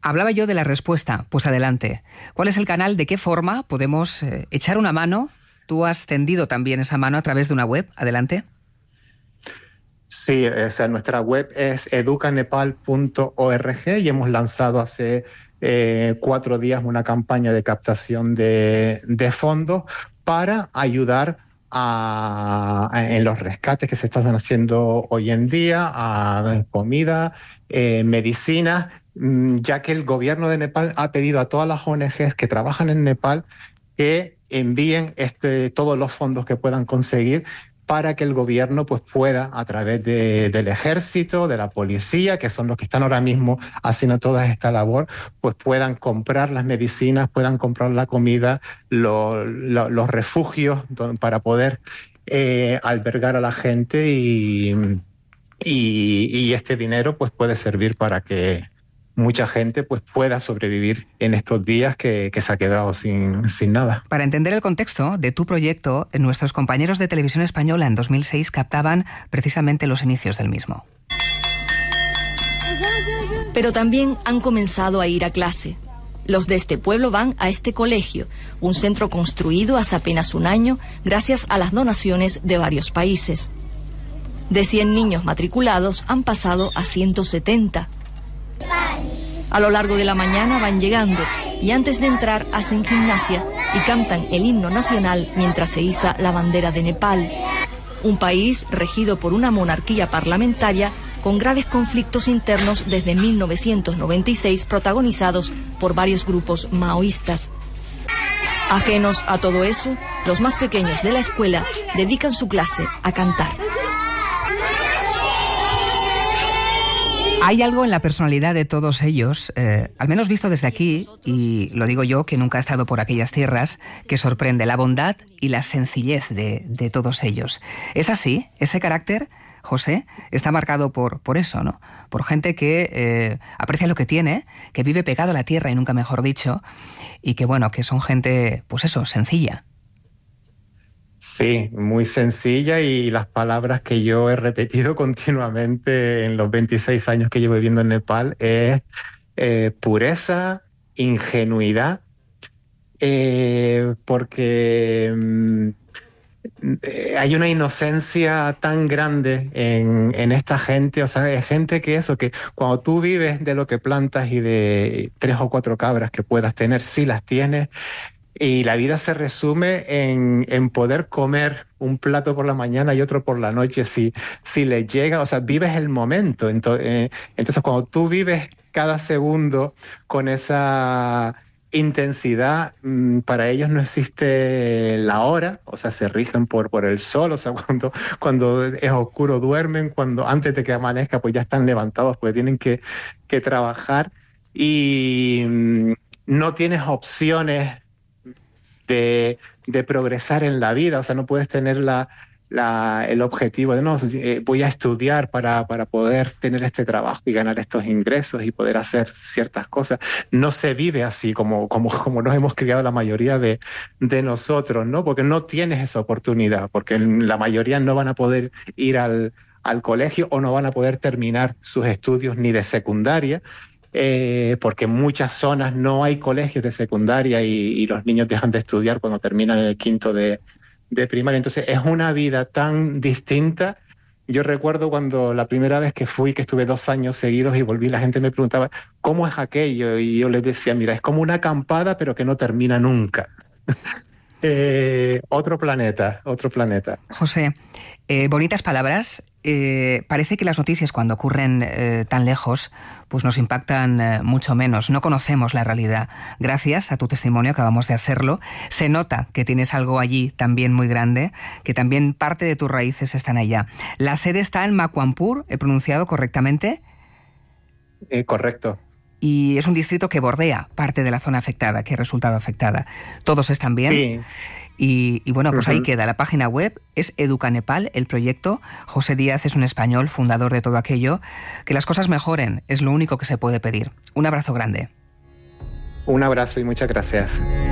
Hablaba yo de la respuesta, pues adelante. ¿Cuál es el canal? ¿De qué forma podemos echar una mano? Tú has tendido también esa mano a través de una web. Adelante. Sí, o sea, nuestra web es educanepal.org y hemos lanzado hace 4 días una campaña de captación de fondos para ayudar en los rescates que se están haciendo hoy en día, a comida, medicinas, ya que el gobierno de Nepal ha pedido a todas las ONGs que trabajan en Nepal que envíen todos los fondos que puedan conseguir para que el gobierno pues, pueda, a través del ejército, de la policía, que son los que están ahora mismo haciendo toda esta labor, pues puedan comprar las medicinas, puedan comprar la comida, los refugios para poder albergar a la gente y este dinero pues, puede servir para que mucha gente pues, pueda sobrevivir en estos días que se ha quedado sin nada. Para entender el contexto de tu proyecto, nuestros compañeros de Televisión Española en 2006 captaban precisamente los inicios del mismo. Pero también han comenzado a ir a clase. Los de este pueblo van a este colegio, un centro construido hace apenas un año gracias a las donaciones de varios países. De 100 niños matriculados han pasado a 170. A lo largo de la mañana van llegando y antes de entrar hacen gimnasia y cantan el himno nacional mientras se iza la bandera de Nepal, un país regido por una monarquía parlamentaria con graves conflictos internos desde 1996 protagonizados por varios grupos maoístas. Ajenos a todo eso, los más pequeños de la escuela dedican su clase a cantar. Hay algo en la personalidad de todos ellos, al menos visto desde aquí, y lo digo yo que nunca he estado por aquellas tierras, que sorprende la bondad y la sencillez de todos ellos. ¿Es así? ¿Ese carácter, José, está marcado por eso, ¿no? Por gente que aprecia lo que tiene, que vive pegado a la tierra y nunca mejor dicho, y que bueno, que son gente, pues eso, sencilla. Sí, muy sencilla y las palabras que yo he repetido continuamente en los 26 años que llevo viviendo en Nepal es pureza, ingenuidad, porque hay una inocencia tan grande en esta gente, o sea, es gente que cuando tú vives de lo que plantas y de 3 o 4 cabras que puedas tener, sí las tienes. Y la vida se resume en poder comer un plato por la mañana y otro por la noche si le llega, o sea, vives el momento. Entonces, cuando tú vives cada segundo con esa intensidad, para ellos no existe la hora, o sea, se rigen por el sol, o sea, cuando es oscuro duermen, cuando antes de que amanezca pues ya están levantados porque tienen que trabajar y no tienes opciones de progresar en la vida, o sea, no puedes tener el objetivo de, no, voy a estudiar para poder tener este trabajo y ganar estos ingresos y poder hacer ciertas cosas. No se vive así como nos hemos criado la mayoría de nosotros, ¿no? Porque no tienes esa oportunidad, porque la mayoría no van a poder ir al colegio o no van a poder terminar sus estudios ni de secundaria. Porque en muchas zonas no hay colegios de secundaria y los niños dejan de estudiar cuando terminan el quinto de primaria. Entonces es una vida tan distinta. Yo recuerdo cuando la primera vez que fui, que estuve 2 años seguidos y volví, la gente me preguntaba ¿cómo es aquello? Y yo les decía, mira, es como una acampada pero que no termina nunca. Otro planeta. José, bonitas palabras. Parece que las noticias cuando ocurren tan lejos pues nos impactan mucho menos. No conocemos la realidad. Gracias a tu testimonio acabamos de hacerlo. Se nota que tienes algo allí también muy grande, que también parte de tus raíces están allá. La sede está en Makwanpur, ¿he pronunciado correctamente? Correcto. Y es un distrito que bordea parte de la zona afectada, que ha resultado afectada. ¿Todos están bien? Sí. Y bueno, pues ahí queda. La página web es Educanepal, el proyecto. José Díaz es un español, fundador de todo aquello. Que las cosas mejoren es lo único que se puede pedir. Un abrazo grande. Un abrazo y muchas gracias.